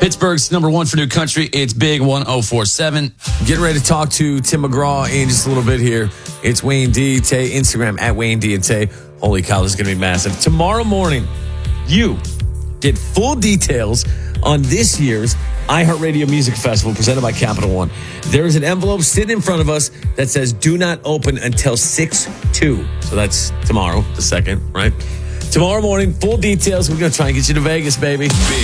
Pittsburgh's number one for new country. It's Big 1047. Getting ready to talk to Tim McGraw in just a little bit here. It's Wayne D. Tay, Instagram at Wayne D. and Tay. Holy cow, this is going to be massive. Tomorrow morning, you get full details on this year's iHeartRadio Music Festival presented by Capital One. There is an envelope sitting in front of us that says do not open until 6/2. So that's tomorrow, the 2nd, right? Tomorrow morning, full details. We're going to try and get you to Vegas, baby. Big